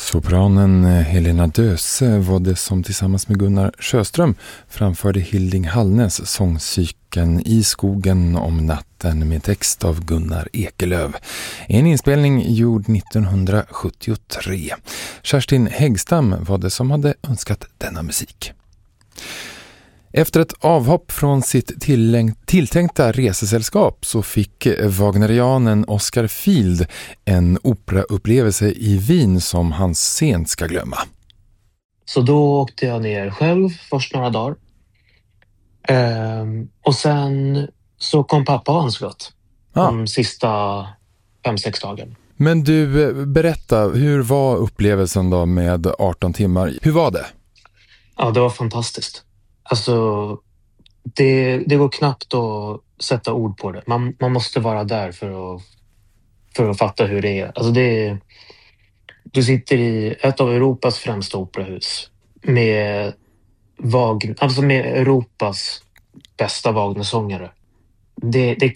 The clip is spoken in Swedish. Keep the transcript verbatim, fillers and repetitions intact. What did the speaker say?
Sopranen Helena Döse var det som tillsammans med Gunnar Sjöström framförde Hilding Hallnes sångcykeln I skogen om natten med text av Gunnar Ekelöf. En inspelning gjord nittonhundrasjuttiotre. Kerstin Häggstam var det som hade önskat denna musik. Efter ett avhopp från sitt tilltänkta resesällskap så fick wagnerianen Oscar Field en operaupplevelse i Wien som han sent ska glömma. Så då åkte jag ner själv först några dagar. Ehm, och sen så kom pappa och anslöt Ah. de sista fem, sex dagen. Men du, berätta, hur var upplevelsen då med arton timmar? Hur var det? Ja, det var fantastiskt. Alltså, det, det går knappt att sätta ord på det. Man, man måste vara där för att, för att fatta hur det är. Alltså det, du sitter i ett av Europas främsta operahus med, Wagner, alltså med Europas bästa Wagnersångare. Det, det